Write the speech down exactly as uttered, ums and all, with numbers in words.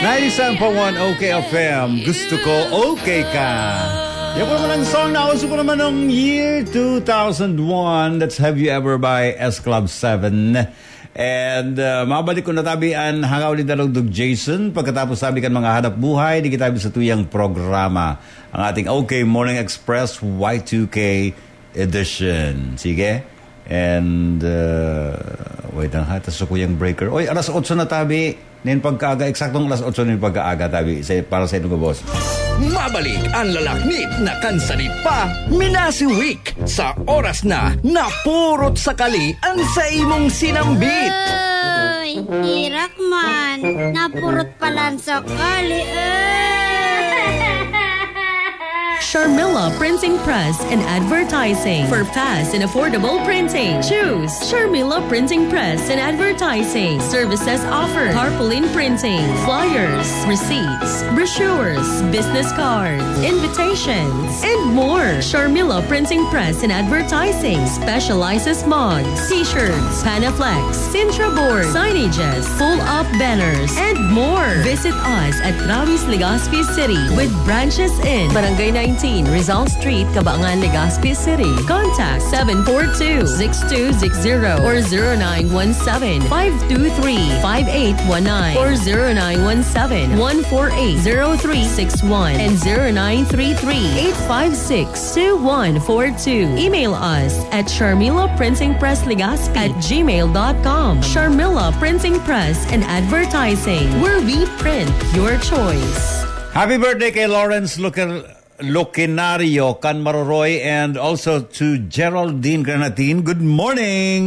ninety-seven point one OK F M. Gusto ko okay ka. Yan po naman ang song na uso po naman ng year two thousand one. That's Have You Ever by S Club seven. And uh, mabalik ko na tabian hangaw ni Dalugdog Jason. Pagkatapos sabi kan mga hanap buhay, di kita sa tuyang programa. Ang ating OK Morning Express Y two K edition. Sige. And uh, wait lang ha, taso ko yung breaker. Oy, alas otso na tabi. Nin pagkaaga, eksaktong alas otso nin pagkaaga tabi. Para sa inyo boss. Mabalik ang lalaknit na kansanit pa Minasi Week sa oras na napurot sa kali ang sa imong sinambit. Ay, hirak man. Napurot palan sa kali. Sharmila Printing Press and Advertising. For fast and affordable printing, choose Sharmila Printing Press and Advertising. Services offered: tarpaulin printing, flyers, receipts, brochures, business cards, invitations, and more. Sharmila Printing Press and Advertising specializes mugs, t-shirts, panaflex, Sintra board, signages, full-up banners, and more. Visit us at Travis, Legazpi City with branches in Barangay nineteen, Rizal Street, Cabangan, Legazpi City. Contact seven four two, six two six zero or zero nine one seven, five two three, five eight one nine or zero nine one seven, one four eight, zero three six one and zero nine three three, eight five six, two one four two. Email us at Sharmila Printing Press Legazpi at gmail dot com. Sharmila Printing Press and Advertising, where we print your choice. Happy birthday kay Lawrence Lucan Lucinario, Can Maroroy, and also to Geraldine Granatin. Good morning!